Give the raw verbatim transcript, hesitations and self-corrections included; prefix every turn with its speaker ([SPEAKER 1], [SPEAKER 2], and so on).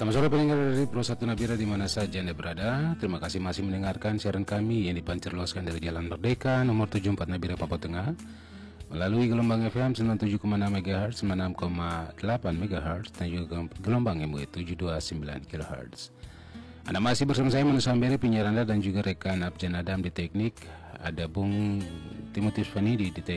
[SPEAKER 1] Selamat sore pendengar dari Pro satu Nabira di mana saja Anda berada. Terima kasih masih mendengarkan siaran kami yang dipancarloskan dari Jalan Merdeka nomor tujuh puluh empat Nabira Papua Tengah melalui gelombang F M sembilan puluh tujuh koma enam MHz, sembilan puluh enam koma delapan MHz dan juga gelombang M W tujuh puluh dua koma sembilan KHz. Anda masih bersama saya Manu Sambere, penyiar Anda, dan juga rekan Abjan Adam di teknik. Ada Bung Timotius Fanidi di teknik.